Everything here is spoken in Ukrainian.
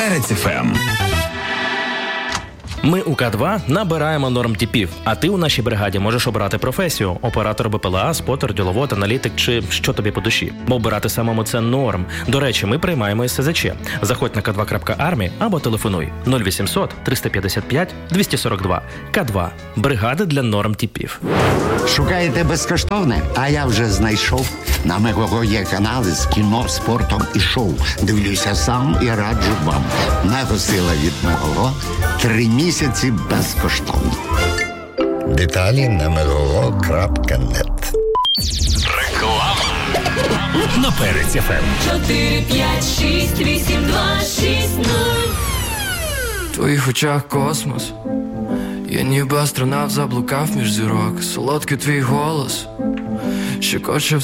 Перець ФМ. Ми у К2 набираємо нормтіпів, а ти у нашій бригаді можеш обрати професію – оператор БПЛА, спотер, діловод, аналітик чи що тобі по душі. Бо обирати самому – це норм. До речі, ми приймаємо СЗЧ. Заходь на k2.army або телефонуй 0800 355 242. К2 – бригада для нормтіпів. Шукаєте безкоштовне? А я вже знайшов. На Мегого є канали з кіно, спортом і шоу. Дивлюся сам і раджу вам. Мегосила від Мегого. 3 місяці безкоштовно. Деталі на megogo.net. Реклама на Перець ФМ. 4, 5, 6, 8, 2, 6, 0. В твоїх очах космос. Я ніби астронавт заблукав між зірок. Солодкий твій голос щекоче